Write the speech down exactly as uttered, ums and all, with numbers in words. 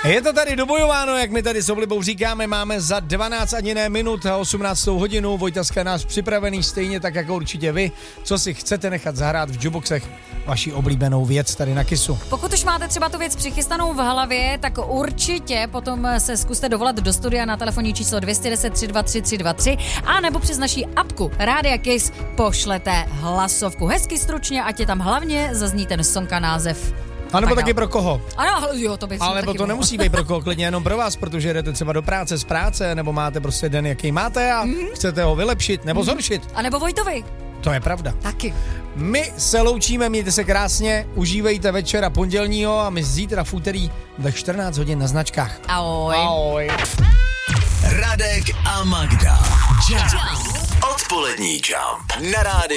Je to tady dobojováno, jak my tady s oblibou říkáme, máme za dvanáct ani ne minut a osmnáctou hodinu. Vojta Sklenář připravený stejně tak jako určitě vy, co si chcete nechat zahrát v jukeboxech, vaši oblíbenou věc tady na Kissu. Pokud už máte třeba tu věc přichystanou v hlavě, tak určitě potom se zkuste dovolat do studia na telefonní číslo dvě jedna deset tři dva tři tři dva tři a nebo přes naší apku Rádia Kiss pošlete hlasovku. Hezky stručně, ať je tam hlavně zazní ten song a název. A nebo tak taky pro koho? Ano, jo, to bych Ale nebo to bylo. nemusí být pro koho, klidně jenom pro vás, protože jdete třeba do práce z práce, nebo máte prostě den, jaký máte a mm-hmm. chcete ho vylepšit nebo mm-hmm. zhoršit. A nebo Vojtovi. To je pravda. Taky. My se loučíme, mějte se krásně, užívejte večera pondělního a my zítra v úterý ve čtrnáct hodin na značkách. Ahoj. Ahoj. Radek a Magda. Jump. Odpolední Jump na rádiu.